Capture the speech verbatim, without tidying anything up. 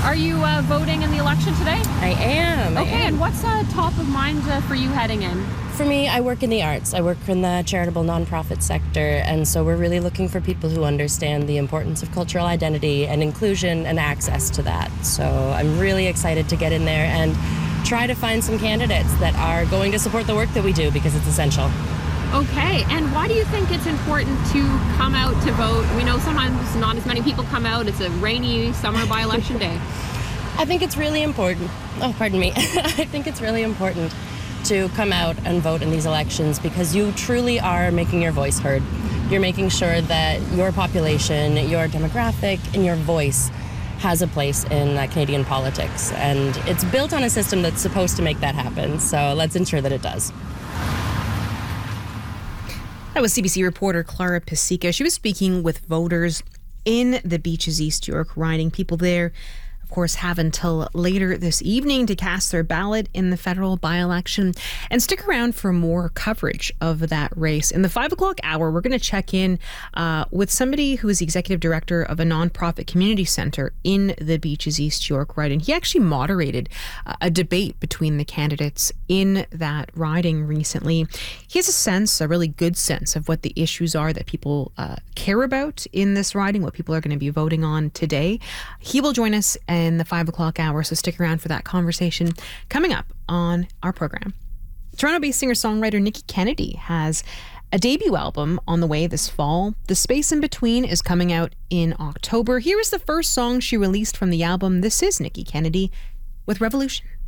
Are you uh, voting in the election today? I am. I Okay, am. and what's uh, top of mind uh, for you heading in? For me, I work in the arts. I work in the charitable nonprofit sector, and so we're really looking for people who understand the importance of cultural identity and inclusion and access to that. So I'm really excited to get in there and try to find some candidates that are going to support the work that we do, because it's essential. Okay, and why do you think it's important to come out to vote? We know sometimes not as many people come out. It's a rainy summer by-election day. I think it's really important. Oh, pardon me. I think it's really important to come out and vote in these elections, because you truly are making your voice heard. You're making sure that your population, your demographic, and your voice has a place in uh, Canadian politics. And it's built on a system that's supposed to make that happen. So let's ensure that it does. That was C B C reporter Clara Pasica. She was speaking with voters in the Beaches East York riding. People there, of course, have until later this evening to cast their ballot in the federal by-election. And stick around for more coverage of that race. In the five o'clock hour, we're going to check in uh, with somebody who is the executive director of a nonprofit community center in the Beaches East York riding. He actually moderated uh, a debate between the candidates in that riding recently. He has a sense, a really good sense, of what the issues are that people uh, care about in this riding, what people are going to be voting on today. He will join us in the five o'clock hour, so stick around for that conversation coming up on our program. Toronto-based singer-songwriter Nikki Kennedy has a debut album on the way this fall. The Space in Between is coming out in October. Here is the first song she released from the album. This is Nikki Kennedy with Revolution.